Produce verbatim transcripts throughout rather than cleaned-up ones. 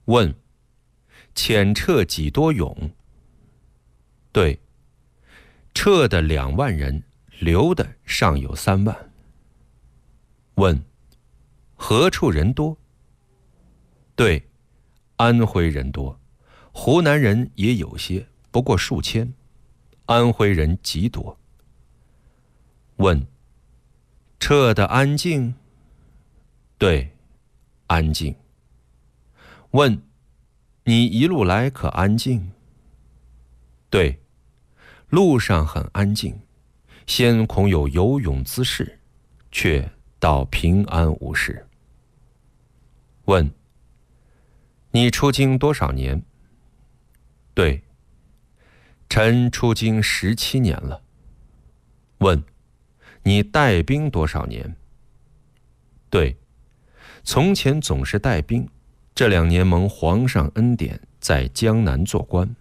问：遣撤几多勇？对，撤的两万人，留的尚有三万。问：何处人多？对，安徽人多，湖南人也有些，不过数千，安徽人极多。问：撤的安静？对，安静。问：你一路来可安静？对，路上很安静，先恐有游泳之事，却倒平安无事。问：你出京多少年？对，臣出京十七年了。问：你带兵多少年？对，从前总是带兵，这两年蒙皇上恩典，在江南做官。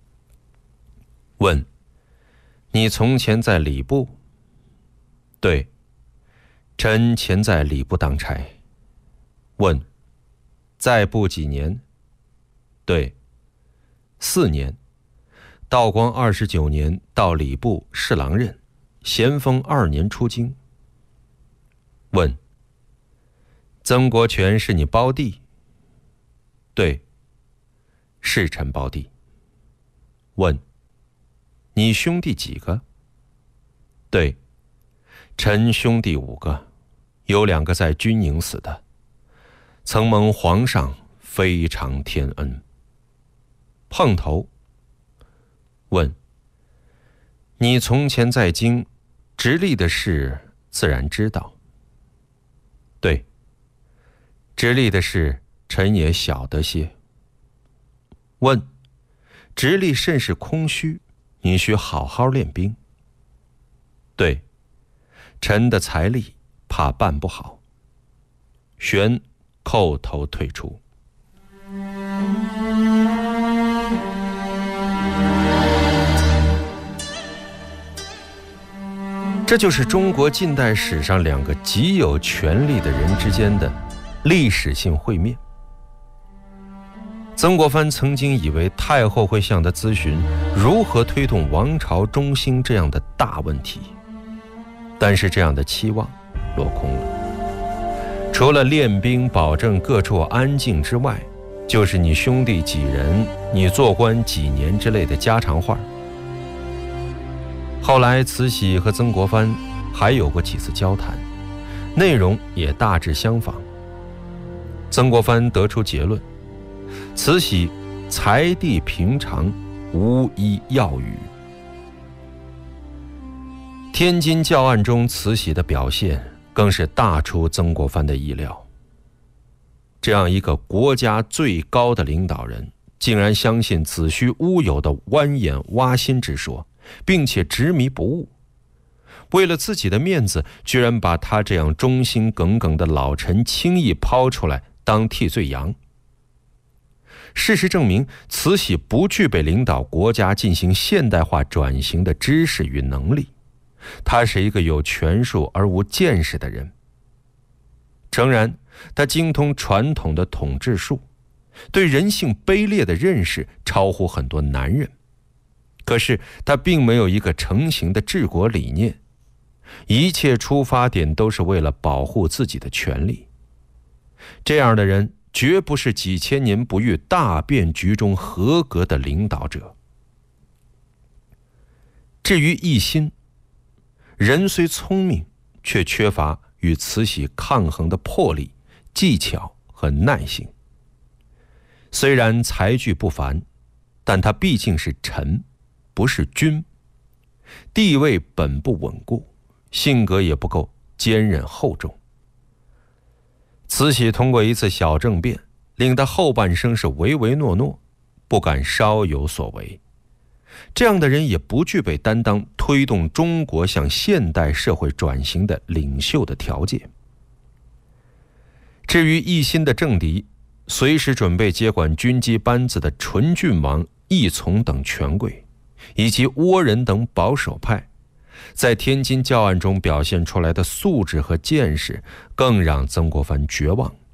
问：你从前在礼部？对，臣前在礼部当差。问：在部几年？对，四年。道光二十九年到礼部侍郎任，咸丰二年出京。问：曾国荃是你胞弟？对，是臣胞弟。问：你兄弟几个？对，臣兄弟五个，有两个在军营死的，曾蒙皇上非常天恩。碰头。问：你从前在京直隶的事自然知道？对，直隶的事臣也晓得些。问：直隶甚是空虚，你需好好练兵。对，臣的财力怕办不好。旋叩头退出。这就是中国近代史上两个极有权力的人之间的历史性会面。曾国藩曾经以为太后会向他咨询如何推动王朝中兴这样的大问题，但是这样的期望落空了。除了练兵保证各处安静之外，就是你兄弟几人，你做官几年之类的家常话。后来慈禧和曾国藩还有过几次交谈，内容也大致相仿。曾国藩得出结论：慈禧才地平常，无一要语。天津教案中慈禧的表现更是大出曾国藩的意料。这样一个国家最高的领导人，竟然相信子虚乌有的弯眼挖心之说，并且执迷不悟。为了自己的面子，居然把他这样忠心耿耿的老臣轻易抛出来当替罪羊。事实证明，慈禧不具备领导国家进行现代化转型的知识与能力，他是一个有权术而无见识的人。诚然，他精通传统的统治术，对人性卑劣的认识超乎很多男人。可是他并没有一个成型的治国理念，一切出发点都是为了保护自己的权利。这样的人绝不是几千年不遇大变局中合格的领导者。至于奕欣，人虽聪明，却缺乏与慈禧抗衡的魄力、技巧和耐性。虽然才具不凡，但他毕竟是臣，不是君，地位本不稳固，性格也不够坚韧厚重。慈禧通过一次小政变，令他后半生是唯唯诺诺，不敢稍有所为。这样的人也不具备担当推动中国向现代社会转型的领袖的条件。至于奕欣的政敌，随时准备接管军机班子的纯郡王奕从等权贵，以及倭人等保守派，在天津教案中表现出来的素质和见识，更让曾国藩绝望。